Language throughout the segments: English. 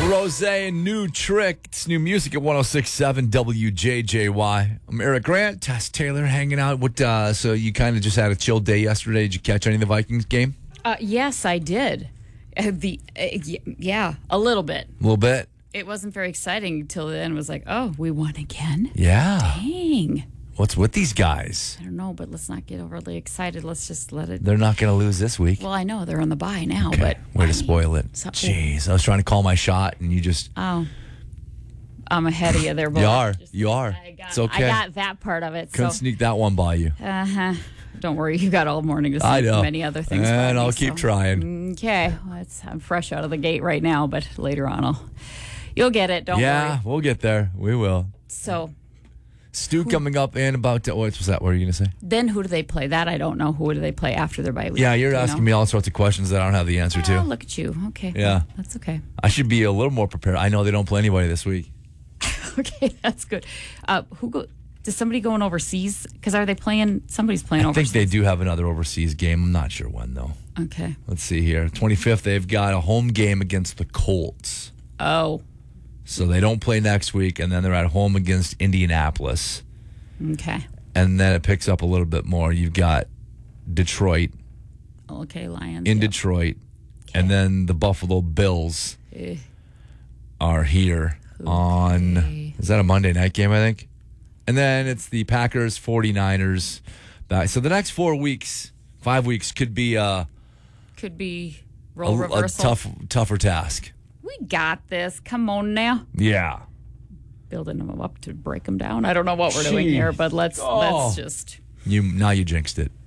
Rose and New Trick. It's new music at 106.7 WJJY. I'm Eric Grant, Tess Taylor hanging out. So you kind of just had a chill day yesterday. Did you catch any of the Vikings game? Yes, I did. Yeah, a little bit. A little bit? It wasn't very exciting until then. It was like, oh, we won again? Yeah. Dang. What's with these guys? I don't know, but let's not get overly excited. Let's just let it. They're not going to lose this week. Well, I know they're on the bye now, Okay. but. Way to spoil it. Jeez, I was trying to call my shot, and you just. Oh. I'm ahead of you there, boy. You are. It's okay. I got that part of it. Couldn't sneak that one by you. Uh-huh. Don't worry, you got all morning to I sneak know. many other things. And by I'll me, keep trying. Okay. Well, I'm fresh out of the gate right now, but later on you'll get it. Don't worry. Yeah, we'll get there. We will. So. Stu coming up in about, what was that? What were you going to say? Then who do they play? That I don't know. Who do they play after their bye week? Yeah, you're asking me all sorts of questions that I don't have the answer to. Look at you. Okay. Yeah. Well, that's okay. I should be a little more prepared. I know they don't play anybody this week. Okay, that's good. Does somebody going overseas? Because are they playing? Somebody's playing overseas. I think they do have another overseas game. I'm not sure when, though. Okay. Let's see here. 25th, they've got a home game against the Colts. Oh. So they don't play next week, and then they're at home against Indianapolis. Okay. And then it picks up a little bit more. You've got Detroit. Okay, Lions. In Detroit. Okay. And then the Buffalo Bills are here on, is that a Monday night game, I think? And then it's the Packers, 49ers. So the next 5 weeks could be role reversal. A tougher task. We got this. Come on now. Yeah. Building them up to break them down. I don't know what we're doing here, but let's just. Now you jinxed it.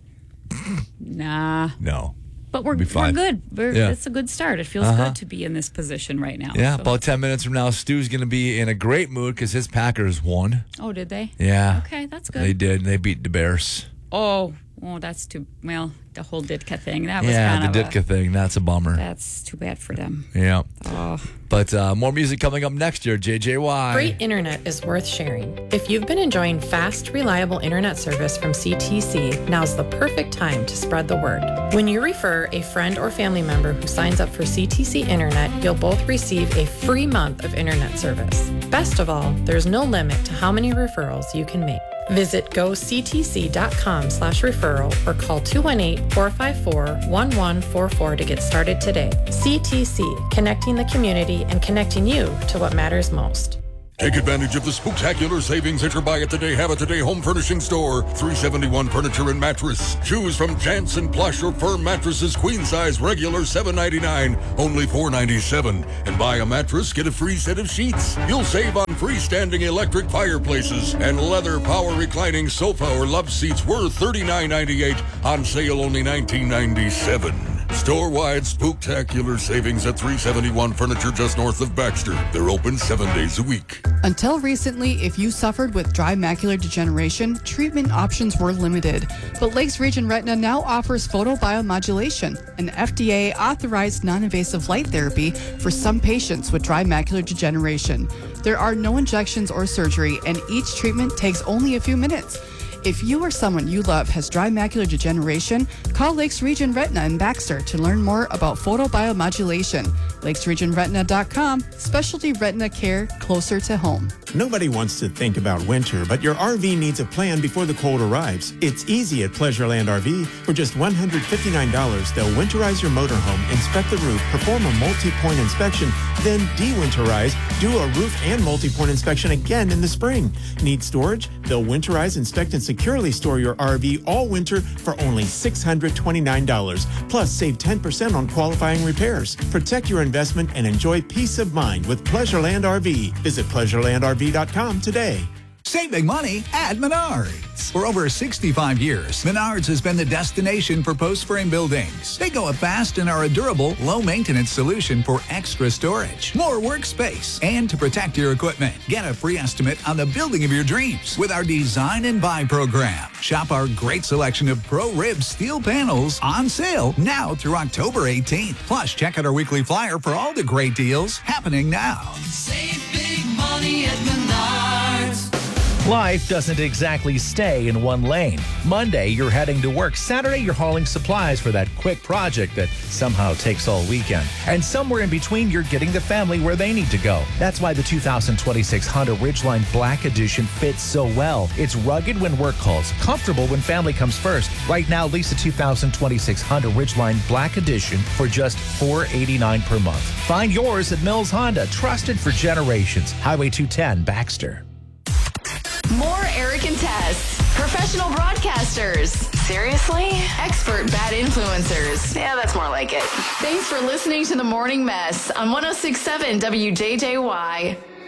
Nah. No. But we're good. It's a good start. It feels good to be in this position right now. Yeah, so. About 10 minutes from now, Stu's going to be in a great mood because his Packers won. Oh, did they? Yeah. Okay, that's good. They did. They beat the Bears. Oh, that's the whole Ditka thing. That was kind of the Ditka thing. That's a bummer. That's too bad for them. Yeah. Oh. But more music coming up next year, JJY. Great internet is worth sharing. If you've been enjoying fast, reliable internet service from CTC, now's the perfect time to spread the word. When you refer a friend or family member who signs up for CTC Internet, you'll both receive a free month of internet service. Best of all, there's no limit to how many referrals you can make. Visit goctc.com/referral or call 218-454-1144 to get started today. CTC, connecting the community and connecting you to what matters most. Take advantage of the spectacular savings at your Buy It Today, Have It Today home furnishing store. $371 furniture and mattress. Choose from Jansen plush or firm mattresses, queen size, regular $799, only $497. And buy a mattress, get a free set of sheets. You'll save on freestanding electric fireplaces and leather power reclining sofa or love seats worth $39.98. On sale only $19.97. Store-wide spooktacular savings at 371 Furniture just north of Baxter. They're open 7 days a week. Until recently, if you suffered with dry macular degeneration, treatment options were limited. But Lakes Region Retina now offers photobiomodulation, an FDA-authorized non-invasive light therapy for some patients with dry macular degeneration. There are no injections or surgery, and each treatment takes only a few minutes. If you or someone you love has dry macular degeneration, call Lakes Region Retina in Baxter to learn more about photobiomodulation. LakesRegionRetina.com, specialty retina care closer to home. Nobody wants to think about winter, but your RV needs a plan before the cold arrives. It's easy at Pleasureland RV. For just $159, they'll winterize your motorhome, inspect the roof, perform a multi-point inspection, then de-winterize, do a roof and multi-point inspection again in the spring. Need storage? They'll winterize, inspect, and securely store your RV all winter for only $629. Plus, save 10% on qualifying repairs. Protect your investment and enjoy peace of mind with Pleasureland RV. Visit PleasurelandRV.com today. Save big money at Menards. For over 65 years, Menards has been the destination for post-frame buildings. They go up fast and are a durable, low-maintenance solution for extra storage, more workspace, and to protect your equipment. Get a free estimate on the building of your dreams with our Design and Buy program. Shop our great selection of Pro-Rib steel panels on sale now through October 18th. Plus, check out our weekly flyer for all the great deals happening now. Save big money at Menards. Life doesn't exactly stay in one lane. Monday, you're heading to work. Saturday, you're hauling supplies for that quick project that somehow takes all weekend. And somewhere in between, you're getting the family where they need to go. That's why the 2026 Honda Ridgeline Black Edition fits so well. It's rugged when work calls, comfortable when family comes first. Right now, lease a 2026 Honda Ridgeline Black Edition for just $489 per month. Find yours at Mills Honda, trusted for generations. Highway 210, Baxter. More Eric and Tess. Professional broadcasters. Seriously? Expert bad influencers. Yeah, that's more like it. Thanks for listening to The Morning Mess on 106.7 WJJY.